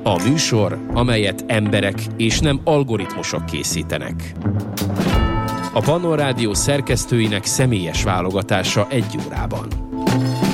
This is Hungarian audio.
A műsor, amelyet emberek és nem algoritmusok készítenek. A Pannon Rádió szerkesztőinek személyes válogatása 1 órában.